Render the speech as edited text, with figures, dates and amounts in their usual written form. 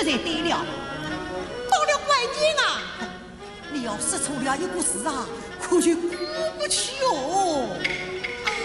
实在对了。到了关键啊，你要说出了一个事啊，可就过不去哦。